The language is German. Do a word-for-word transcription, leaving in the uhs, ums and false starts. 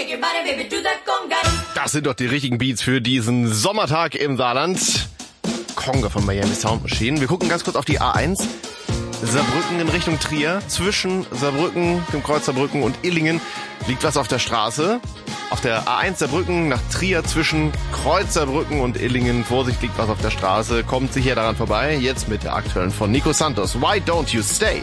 shake your body, baby, do that conga. Das sind doch die richtigen Beats für diesen Sommertag im Saarland. Conga von Miami Sound Machine. Wir gucken ganz kurz auf die A eins. Saarbrücken in Richtung Trier. Zwischen Saarbrücken, dem Kreuz Saarbrücken und Illingen liegt was auf der Straße. Auf der A eins Saarbrücken nach Trier zwischen Kreuz Saarbrücken und Illingen. Vorsicht, liegt was auf der Straße. Kommt sicher daran vorbei. Jetzt mit der aktuellen von Nico Santos. Why don't you stay?